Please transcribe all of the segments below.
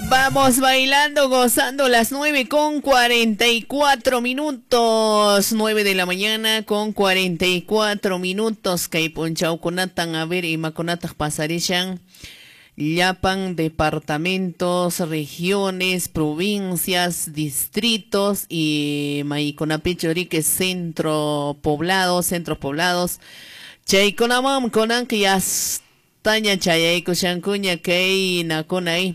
Vamos bailando, gozando las 9:44. 9 de la mañana con 44 minutos. Kay punchaukunatan a ver imakunatak pasarishan. Llapan departamentos, regiones, provincias, distritos y Maikunapichorique centros poblados. Chaykunamam konan que ya taña chayayku shankuña kay nakunay.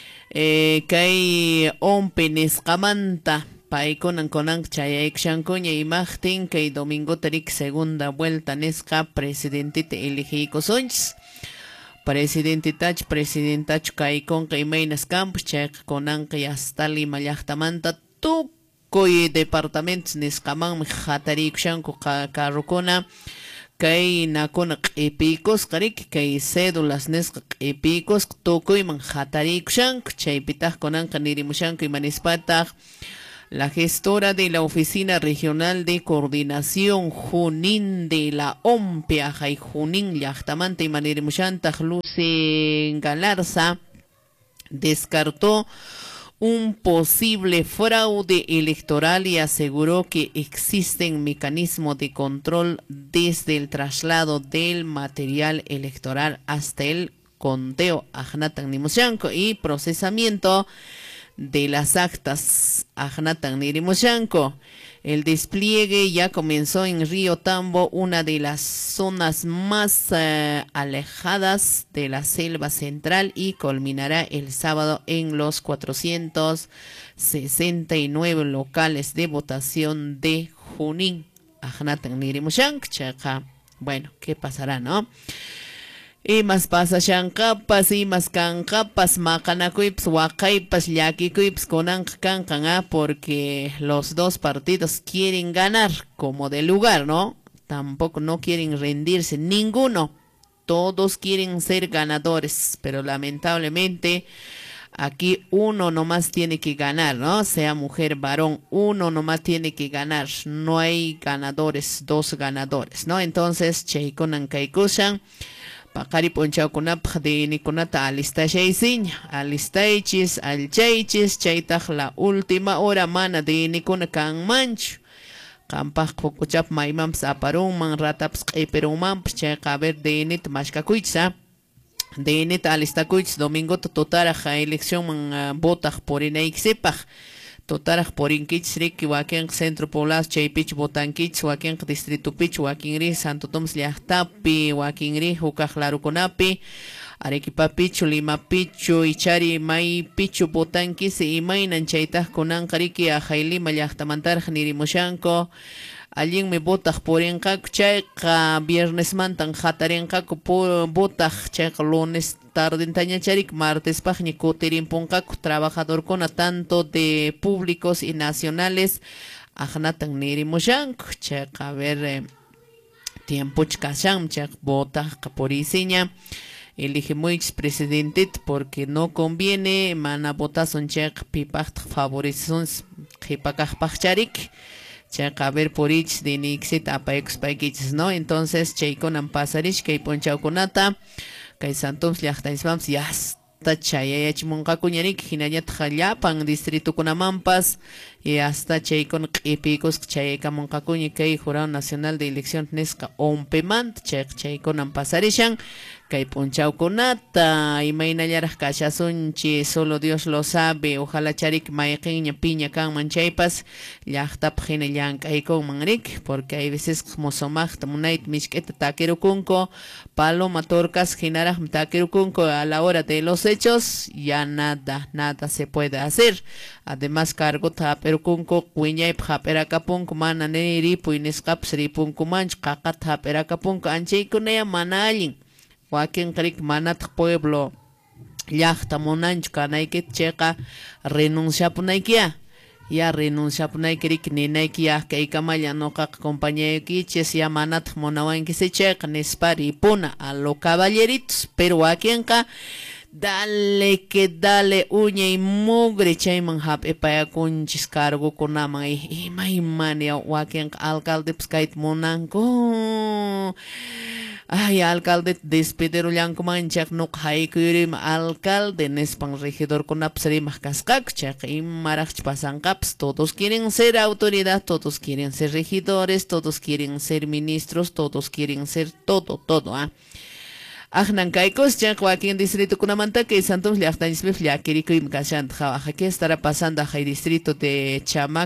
Kay ompenes kamanta paikonan konan chayayku shankuña imagtin kay domingo tarik segunda vuelta nesca presidente elegico sonchis. Presidente tach kaikon kay mainas camp check konan kay hasta Lima llaqtamanta tukuy departamentos niskaman hatariku shanku karukuna kay nakuna q'ipikos qarik kay cédulas nisqa q'ipikos tukuyman hatariku shanku chaypitaq kunanqa nirimushanku imanispataq la gestora de la Oficina Regional de Coordinación Junín de la OMPEA, Jay Junín, Yachtamante y Manirimushantag, Luce Galarza, descartó un posible fraude electoral y aseguró que existen mecanismos de control desde el traslado del material electoral hasta el conteo Ajnatan Nimushanko y procesamiento de las actas Ajnatan Nirimushanko. El despliegue ya comenzó en Río Tambo, una de las zonas más alejadas de la selva central, y culminará el sábado en los 469 locales de votación de Junín. Ajnatan Nirimushanko. Bueno, ¿qué pasará, no? Y más pasa shankapas y más cancapas macanakuips wakaipas yakikuips kankan, porque los dos partidos quieren ganar como de lugar, ¿no? Tampoco no quieren rendirse ninguno. Todos quieren ser ganadores, pero lamentablemente aquí uno nomás tiene que ganar, ¿no? Sea mujer, varón, uno nomás tiene que ganar. No hay ganadores, dos ganadores, ¿no? Entonces, Cheikonan Kaikushan Pakari ponchaukunapaq de nikunata alistaychis alchaychis chaytaq la última hora mana de nikuna kanmanchu qampaq pukuchap maymanpas aparunman ratapas q'ipirumanpas chayqa a ver DNita mashkakuychis DNita alistakuychis domingo tutaraq eleccionman votaq purinaykisipaq totaraq purinkichis riki wakin centro poblado chaypich botankichis wakin distritopich wakinri Santo Tomás llaqtapi wakinri hukaq larukunapi Arequipapichu Limapichu Ichari maypichu botankis imaynan chaytaq kunanqa riki Ajaylima llaqtamantaraq nirimushanku allinmi botaq purinqaku chayqa viernesmantan hatarinqaku botaq chayqa lunes tardintañacharik martespaqñi kutirinpunqaku trabajadorkuna tanto de públicos y nacionales ajnatan nirimushanku chayqa a ver tiempoch kashan chayqa botaq purisiña elegimuychis presidente porque no conviene mana votason chayqa pipaqtaq favorecizones qhipakaqpaqcharik chayqa a ver purich de nixita apaykuspaykichispas, ¿no? Entonces chaykunan pasarish kay punchawkunata kay Santos llaqtanismampas yasta chayayachimunqakuñarik hinallataq llapan distritukunamampas y hasta chaykuna q'ipikus chayaykamunqakuña kay Jurado Nacional de Elección nisqa OMPEmanta chaykunan pasarishan kay punchawkunata imaynallaraq kashasunchi solo Dios lo sabe, ojalá charik mayqiña piña kanman chaypas llaqtapaq hina llank'aykunman rik, porque hay veces musumaqta munayta mishk'ita takirukunku paloma torcas hinaraq takirukunku a la hora de los hechos ya nada se puede hacer. Además cargota haperukunku wiñaypaq haperakapunku mana niripuy nisqapas ripunkumanchu qaqata haperakapunku anchaykunaya mana allin wakin qrik manataq pueblo llaqta munanchu kanaykita chayqa renunciapunaykiya ya renunciapunayki rik ninayki ya kaykamalla noqaqa compañerokichis ya manataq munawankisi chayqa nispa ripuna a lo caballeritos, pero wakinqa dale que dale uña y mugre chayman hap'ipayakunchis cargokunaman imaymani wakin alcaldepas kayta munanku Ay, alcalde despedero llankuman chaq nuq haykuyrim alcalde nespan regidor kunapsrim kaskak chaq imaraq pasanqaps todos quieren ser autoridad, todos quieren ser regidores, todos quieren ser ministros, todos quieren ser todo, ¿ah? Ajnancaicos, chaq wakin distrito kunamanta que Santos llaqtanispi llakirikuym kashant jawaja que estará pasando a distrito de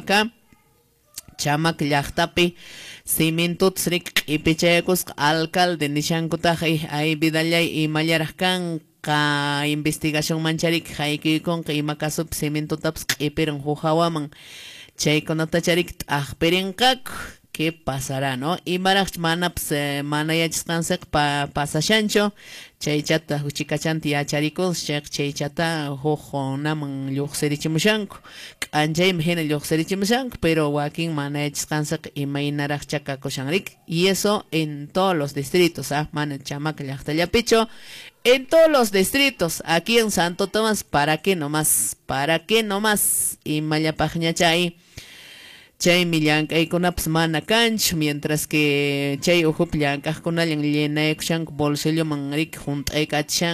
Chamac llaqtapi cemento tsrik ipichaykus alcalde nishankuta hay vidallay imallaraj kan ka investigación mancharik haykuykunqa ima kasupi cemento taps q'ipirin hujawaman chaykunata charik t'aqpirinqaku ¿qué pasará, no? Imaraq manaps mana yachisqansiq pasashancho chaychata huchikachanti yacharikus chaychata huqonaman lluqsirichimushanku k'anchaymi hina lluqsirichimushanku pero wakin mana yachisqansiq imaynaraq chakakushanrik y eso en todos los distritos, mana Chamaca llaqtallapichu en todos los distritos aquí en Santo Tomás ¿para qué nomás? Imallapaqñachay chay millanqaykunapas mana kanchu mientras que chay ujup llank'aqkunallan llenaykushanku bolsilloman rik junt'aykachishan